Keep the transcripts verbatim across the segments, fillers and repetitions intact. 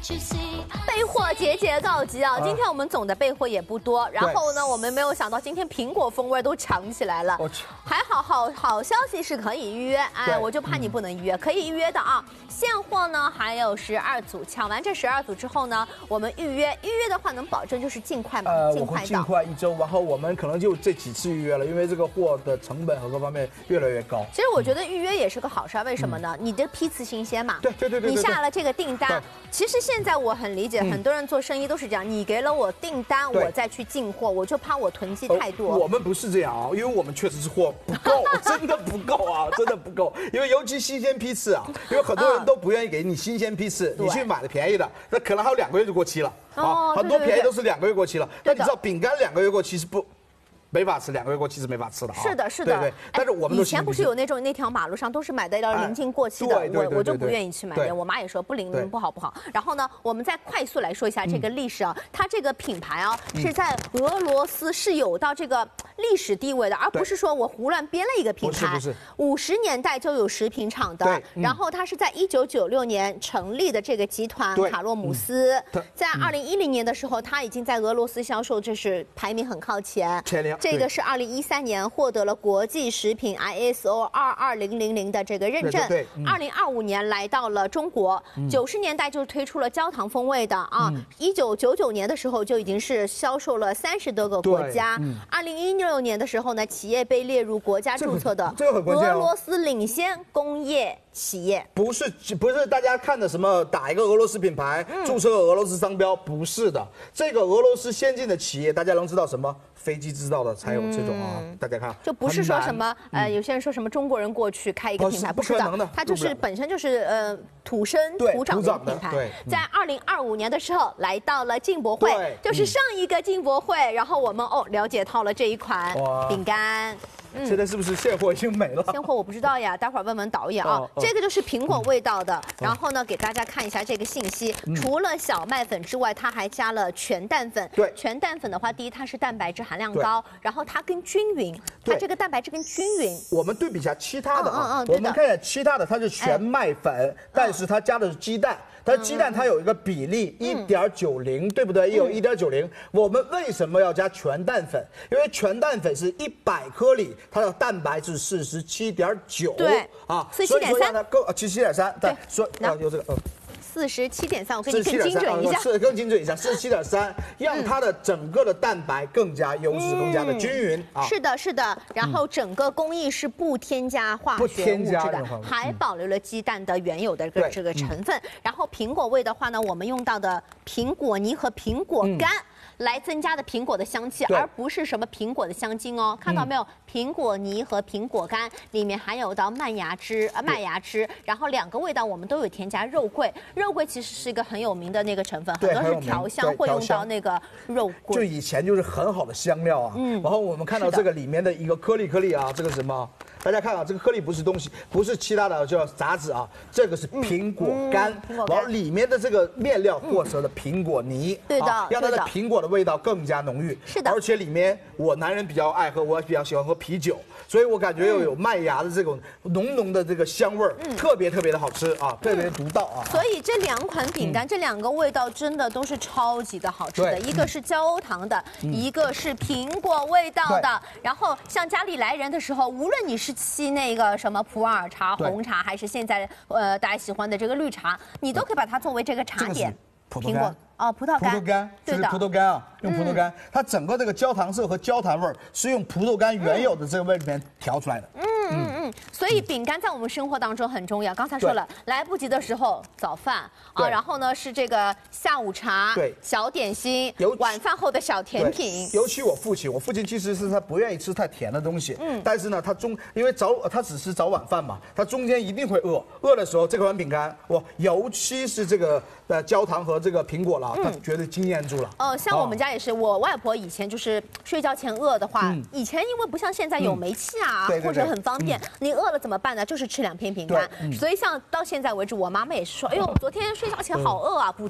备货节节告急啊！今天我们总的备货也不多，然后呢，我们没有想到今天苹果风味都抢起来了。还好，好好消息是可以预约，哎，我就怕你不能预约，可以预约的啊。现货呢还有十二组，抢完这十二组之后呢，我们预约，预约的话能保证就是尽快嘛， 呃， 尽快到。 尽快一周，然后我们可能就这几次预约了，因为这个货的成本和各方面越来越高。 其实我觉得预约也是个好事，为什么呢？你的批次新鲜嘛。 对对对对。 你下了这个订单，其实现在我很理解，很多人做生意都是这样，你给了我订单，我再去进货，我就怕我囤积太多。 我们不是这样啊，因为我们确实是货不够，真的不够啊，真的不够。因为尤其新鲜批次啊，因为很多人都不愿意给你新鲜批次，你去买的便宜的，那可能还有两个月就过期了啊，很多便宜都是两个月过期了。那你知道饼干两个月过期是不？没法吃，两个月过期是没法吃的啊。 是的，是的， 对对。但是我们以前不是有那种那条马路上都是买的要临近过期的，我我就不愿意去买的。我妈也说不临不好不好。然后呢，我们再快速来说一下这个历史啊，它这个品牌啊是在俄罗斯是有到这个历史地位的，而不是说我胡乱编了一个品牌。 不是。 五十年代就有食品厂的，然后它是在一九九六年成立的这个集团卡洛姆斯，在二零一零年的时候，它已经在俄罗斯销售，这是排名很靠前。 前两。 这个是二零一三年获得了国际食品 I S O 二二零零零的这个认证。 对。 二零二五年来到了中国，九十年代就推出了焦糖风味的啊。一九九九年的时候就已经是销售了三十多个国家。二零一六年的时候呢，企业被列入国家注册的俄罗斯领先工业企业。 不是不是大家看的什么打一个俄罗斯品牌，注册俄罗斯商标，不是的。这个俄罗斯先进的企业，大家能知道什么？飞机制造的才有这种啊，大家看， 就不是说什么呃，有些人说什么中国人过去开一个品牌，不是的，它就是本身就是呃土生土长的品牌。在二零二五年的时候来到了进博会，就是上一个进博会，然后我们哦了解到了这一款饼干。 现在是不是现货已经没了？ 现货我不知道呀，待会儿问问导演啊。这个就是苹果味道的，然后呢，给大家看一下这个信息。除了小麦粉之外，它还加了全蛋粉。 对， 全蛋粉的话，第一它是蛋白质含量高，然后它更均匀，它这个蛋白质更均匀。 我们对比一下其他的啊，我们看一下其他的，它是全麦粉，但是它加的是鸡蛋。它鸡蛋它有一个比例一点九零，对不对？也有一点九零。我们为什么要加全蛋粉？因为全蛋粉是一百颗粒，它的蛋白质四十七点九。 对啊，四十七点三。 够七十七点三。对，说啊有这个嗯。 四十七点三，我跟你更精准一下， 是更精准一下，四十七点三，让它的整个的蛋白更加优质，更加的均匀啊。 是的，是的。然后整个工艺是不添加化学物质的，还保留了鸡蛋的原有的这个成分。然后苹果味的话呢，我们用到的苹果泥和苹果干。来增加的苹果的香气，而不是什么苹果的香精哦。看到没有？苹果泥和苹果干里面含有到麦芽汁，呃麦芽汁。然后两个味道我们都有添加肉桂，肉桂其实是一个很有名的那个成分，很多是调香会用到那个肉桂。 就以前就是很好的香料啊。嗯。然后我们看到这个里面的一个颗粒颗粒啊，这个是什么？大家看啊，这个颗粒不是东西，不是其他的叫杂质啊，这个是苹果干，然后里面的这个面料和成了苹果泥， 对的， 让它的苹果的味道更加浓郁。 是的， 而且里面我男人比较爱喝，我比较喜欢喝啤酒，所以我感觉又有麦芽的这种浓浓的这个香味儿，特别特别的好吃啊，特别独到啊。 所以这两款饼干，这两个味道真的都是超级的好吃的，一个是焦糖的，一个是苹果味道的。然后像家里来人的时候，无论你是沏那个什么普洱茶、红茶，还是现在呃大家喜欢的这个绿茶，你都可以把它作为这个茶点。 苹果哦，葡萄干， 葡萄干，这是葡萄干啊，用葡萄干，它整个这个焦糖色和焦糖味儿是用葡萄干原有的这个味里面调出来的。 嗯嗯嗯，所以饼干在我们生活当中很重要。刚才说了，来不及的时候早饭啊，然后呢是这个下午茶， 对， 小点心，晚饭后的小甜品。 尤其我父亲，我父亲其实是他不愿意吃太甜的东西，嗯，但是呢，他中因为早他只是早晚饭嘛，他中间一定会饿，饿的时候这款饼干，哇，尤其是这个呃焦糖和这个苹果了，他绝对惊艳住了。 哦，像我们家也是，我外婆以前就是睡觉前饿的话，以前因为不像现在有煤气啊，或者很方便。你饿了怎么办呢？就是吃两片饼干。所以像到现在为止，我妈妈也是说，哎呦，昨天睡觉前好饿啊，补起来。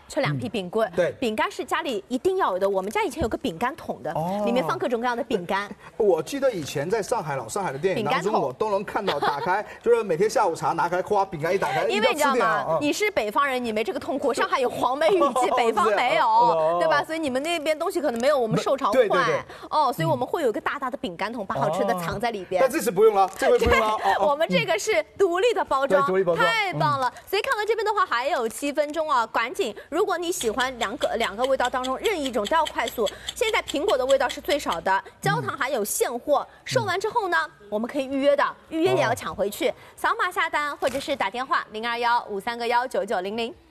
就两批冰棍。 对， 饼干是家里一定要有的。我们家以前有个饼干桶的，里面放各种各样的饼干。 我记得以前在上海老上海的电影当中，我都能看到打开，就是每天下午茶拿开，夸饼干一打开， 因为你知道吗？你是北方人，你没这个痛苦。上海有黄梅雨季，北方没有，对吧？所以你们那边东西可能没有我们受潮快。哦，所以我们会有一个大大的饼干桶，把好吃的藏在里边。 但这次不用了，这回不用了。 我们这个是独立的包装，太棒了。所以看到这边的话还有七分钟啊，赶紧！如果你喜欢两个两个味道当中任意一种都要快速。现在苹果的味道是最少的，焦糖还有现货，售完之后呢，我们可以预约的，预约也要抢回去。扫码下单或者是打电话零二幺五三个幺九九零零。